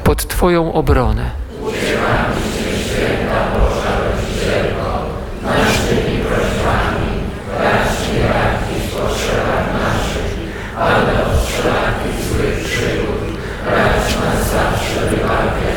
pod Twoją obronę. ale od wszelakich złych przygód racz nas zawsze wybawiać.